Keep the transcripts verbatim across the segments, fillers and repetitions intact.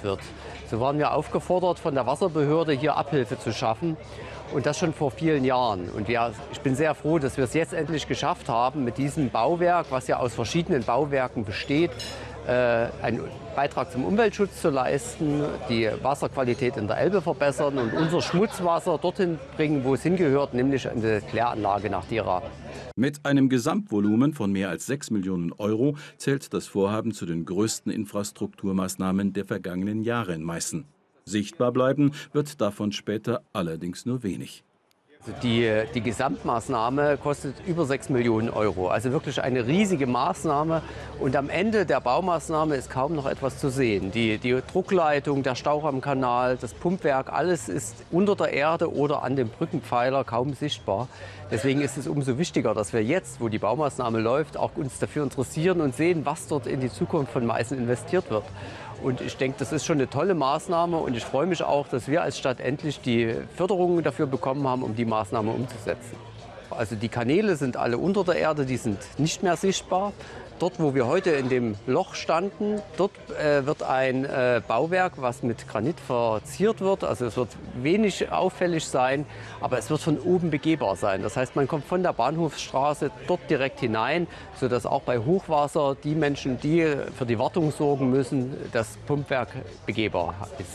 investiert wird. So waren wir aufgefordert, von der Wasserbehörde hier Abhilfe zu schaffen. Und das schon vor vielen Jahren. Und wir, ich bin sehr froh, dass wir es jetzt endlich geschafft haben, mit diesem Bauwerk, was ja aus verschiedenen Bauwerken besteht, äh, einen Beitrag zum Umweltschutz zu leisten, die Wasserqualität in der Elbe verbessern und unser Schmutzwasser dorthin bringen, wo es hingehört, nämlich in die Kläranlage nach Dira. Mit einem Gesamtvolumen von mehr als sechs Millionen Euro zählt das Vorhaben zu den größten Infrastrukturmaßnahmen der vergangenen Jahre in Meißen. Sichtbar bleiben wird davon später allerdings nur wenig. Also die, die Gesamtmaßnahme kostet über sechs Millionen Euro. Also wirklich eine riesige Maßnahme. Und am Ende der Baumaßnahme ist kaum noch etwas zu sehen. Die, die Druckleitung, der Stauraumkanal, das Pumpwerk, alles ist unter der Erde oder an dem Brückenpfeiler kaum sichtbar. Deswegen ist es umso wichtiger, dass wir jetzt, wo die Baumaßnahme läuft, auch uns dafür interessieren und sehen, was dort in die Zukunft von Meißen investiert wird. Und ich denke, das ist schon eine tolle Maßnahme und ich freue mich auch, dass wir als Stadt endlich die Förderungen dafür bekommen haben, um die Maßnahme umzusetzen. Also die Kanäle sind alle unter der Erde, die sind nicht mehr sichtbar. Dort, wo wir heute in dem Loch standen, dort äh, wird ein äh, Bauwerk, was mit Granit verziert wird. Also es wird wenig auffällig sein, aber es wird von oben begehbar sein. Das heißt, man kommt von der Bahnhofsstraße dort direkt hinein, sodass auch bei Hochwasser die Menschen, die für die Wartung sorgen müssen, das Pumpwerk begehbar ist.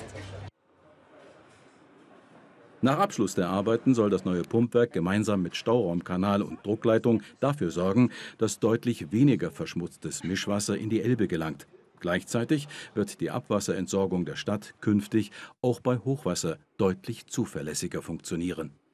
Nach Abschluss der Arbeiten soll das neue Pumpwerk gemeinsam mit Stauraumkanal und Druckleitung dafür sorgen, dass deutlich weniger verschmutztes Mischwasser in die Elbe gelangt. Gleichzeitig wird die Abwasserentsorgung der Stadt künftig auch bei Hochwasser deutlich zuverlässiger funktionieren.